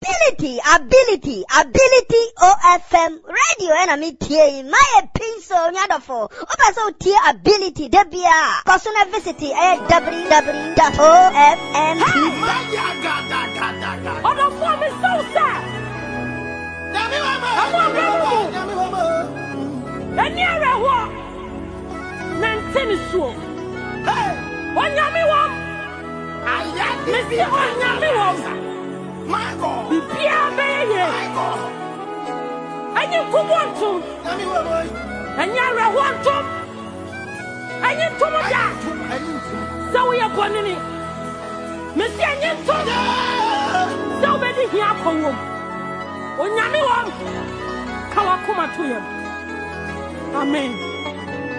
ability OFM radio and me tie my pencil nyadofo oba so tie ability de bia personal visit www.ofmt Odo for me so sad Eni ara ho nanteni suo onyame wo mesi onyame wo my God bibia beye my God anyi kubonto anyi ara ho ntom anyi tomoda so we are bonini mesi anyi ntom so be di hia kowo onyame wo kawa kuma to yam amen